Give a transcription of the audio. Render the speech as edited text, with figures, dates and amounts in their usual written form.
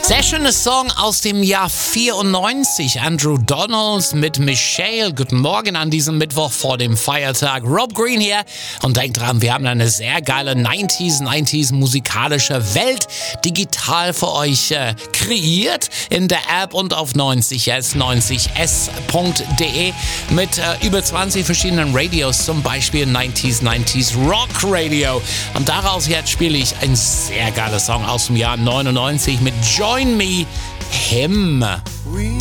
Sehr schönes Song aus dem Jahr 94. Andrew Donalds mit Michelle. Guten Morgen an diesem Mittwoch vor dem Feiertag. Rob Green hier. Und denkt dran, wir haben eine sehr geile 90s musikalische Welt digital für euch kreiert. In der App und auf 90s.de mit über 20 verschiedenen Radios. Zum Beispiel 90s Rock Radio. Und daraus jetzt spiele ich ein sehr geiler Song aus dem Jahr 99 mit Join Me, Him.